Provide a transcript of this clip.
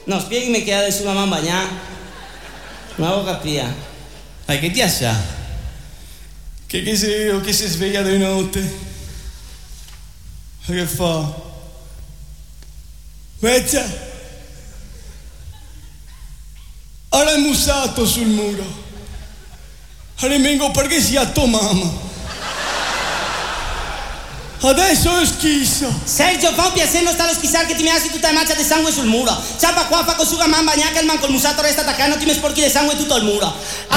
No, spiegami che ha adesso la mamma bagnata. Non avevo capito. Che ti sa? Che si sveglia di notte. Che fa? Vezza? Ora è mussato sul muro. Ora vengo perché sia tua mamma. Adesso è schisso. Sergio, fa un piacere non stare a schissare che ti mi assi tutta la macchia di sangue sul muro. Ciapa qua, fa con suga mamma, neanche il man col musato resta attaccando, ti mi sporchi di sangue tutto il muro.